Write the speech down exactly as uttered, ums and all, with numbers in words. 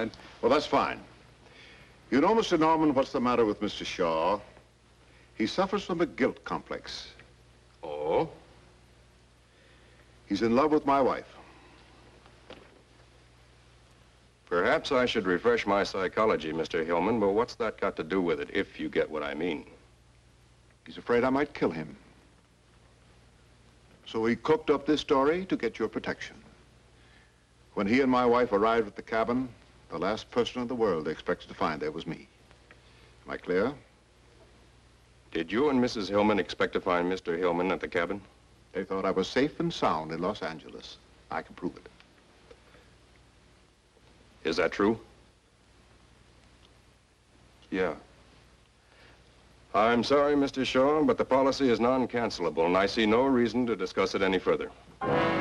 mind. Well, that's fine. You know, Mister Norman, what's the matter with Mister Shaw? He suffers from a guilt complex. Oh? He's in love with my wife. Perhaps I should refresh my psychology, Mister Hillman, but what's that got to do with it, if you get what I mean? He's afraid I might kill him. So he cooked up this story to get your protection. When he and my wife arrived at the cabin, the last person in the world they expected to find there was me. Am I clear? Did you and Missus Hillman expect to find Mister Hillman at the cabin? They thought I was safe and sound in Los Angeles. I can prove it. Is that true? Yeah. I'm sorry, Mister Shaw, but the policy is non-cancelable, and I see no reason to discuss it any further.